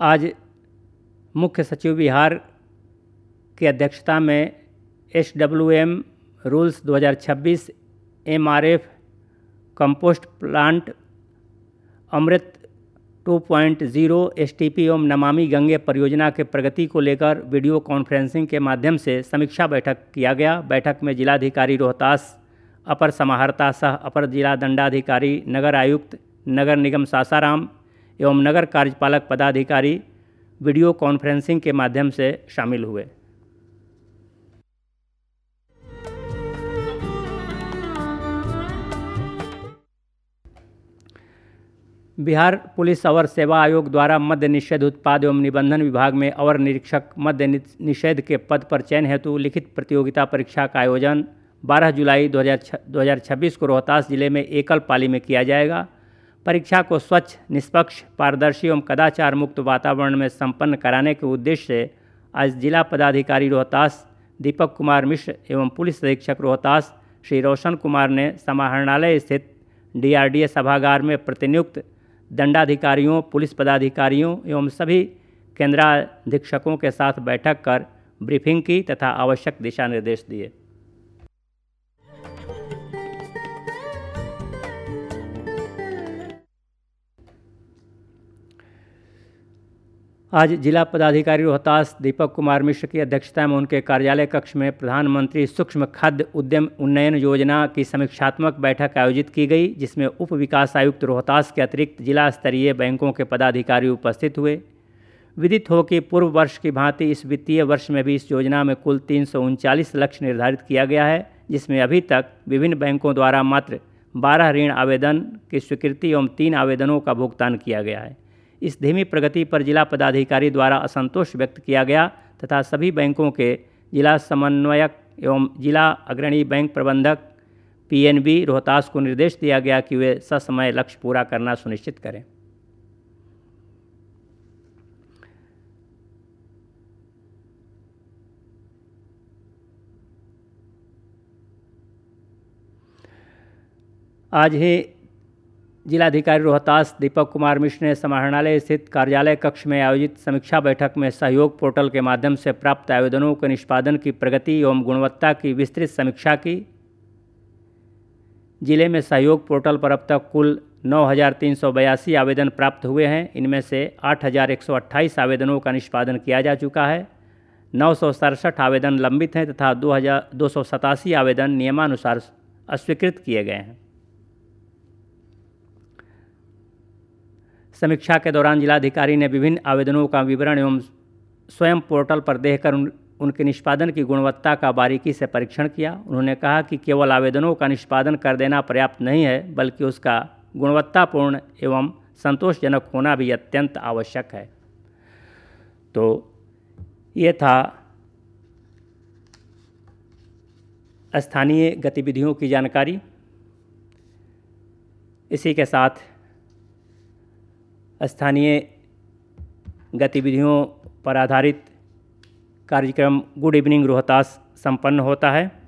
आज मुख्य सचिव बिहार की अध्यक्षता में SWM rules 2026, MRF compost plant, अमृत 2.0, STP एवं नमामि गंगे परियोजना के प्रगति को लेकर वीडियो कॉन्फ्रेंसिंग के माध्यम से समीक्षा बैठक किया गया। बैठक में जिलाधिकारी रोहतास, अपर समाहर्ता सह अपर जिला दंडाधिकारी, नगर आयुक्त, नगर निगम सासाराम एवं नगर कार्यपालक पदाधिकारी वीडियो कॉन्फ्रेंसिंग के माध्यम से शामिल हुए। बिहार पुलिस अवर सेवा आयोग द्वारा मद्य निषेध उत्पाद एवं निबंधन विभाग में अवर निरीक्षक मद्य निषेध के पद पर चयन हेतु लिखित प्रतियोगिता परीक्षा का आयोजन 12 जुलाई 2026 को रोहतास जिले में एकल पाली में किया जाएगा। परीक्षा को स्वच्छ, निष्पक्ष, पारदर्शी एवं कदाचार मुक्त वातावरण में संपन्न कराने के उद्देश्य से आज जिला पदाधिकारी रोहतास दीपक कुमार मिश्र एवं पुलिस अधीक्षक रोहतास श्री रोशन कुमार ने समाहरणालय स्थित DRDA सभागार में प्रतिनियुक्त दंडाधिकारियों, पुलिस पदाधिकारियों एवं सभी केंद्राधीक्षकों के साथ बैठक कर ब्रीफिंग की तथा आवश्यक दिशा निर्देश दिए। आज जिला पदाधिकारी रोहतास दीपक कुमार मिश्र की अध्यक्षता में उनके कार्यालय कक्ष में प्रधानमंत्री सूक्ष्म खाद्य उद्यम उन्नयन योजना की समीक्षात्मक बैठक आयोजित की गई, जिसमें उप विकास आयुक्त रोहतास के अतिरिक्त जिला स्तरीय बैंकों के पदाधिकारी उपस्थित हुए। विदित हो कि पूर्व वर्ष की भांति इस वित्तीय वर्ष में भी इस योजना में कुल 339 लक्ष्य निर्धारित किया गया है, जिसमें अभी तक विभिन्न बैंकों द्वारा मात्र 12 ऋण आवेदन की स्वीकृति एवं 3 आवेदनों का भुगतान किया गया है। इस धीमी प्रगति पर जिला पदाधिकारी द्वारा असंतोष व्यक्त किया गया तथा सभी बैंकों के जिला समन्वयक एवं जिला अग्रणी बैंक प्रबंधक PNB रोहतास को निर्देश दिया गया कि वे ससमय लक्ष्य पूरा करना सुनिश्चित करें। आज ही जिलाधिकारी रोहतास दीपक कुमार मिश्र ने समाहरणालय स्थित कार्यालय कक्ष में आयोजित समीक्षा बैठक में सहयोग पोर्टल के माध्यम से प्राप्त आवेदनों के निष्पादन की प्रगति एवं गुणवत्ता की विस्तृत समीक्षा की। जिले में सहयोग पोर्टल पर अब तक कुल 9,382 आवेदन प्राप्त हुए हैं। इनमें से 8,128 आवेदनों का निष्पादन किया जा चुका है। 967 आवेदन लंबित हैं तथा 287 आवेदन नियमानुसार अस्वीकृत किए गए हैं। समीक्षा के दौरान जिलाधिकारी ने विभिन्न आवेदनों का विवरण एवं स्वयं पोर्टल पर देखकर उनके निष्पादन की गुणवत्ता का बारीकी से परीक्षण किया। उन्होंने कहा कि केवल आवेदनों का निष्पादन कर देना पर्याप्त नहीं है, बल्कि उसका गुणवत्तापूर्ण एवं संतोषजनक होना भी अत्यंत आवश्यक है। तो ये था स्थानीय गतिविधियों की जानकारी। इसी के साथ स्थानीय गतिविधियों पर आधारित कार्यक्रम गुड इवनिंग रोहतास संपन्न होता है।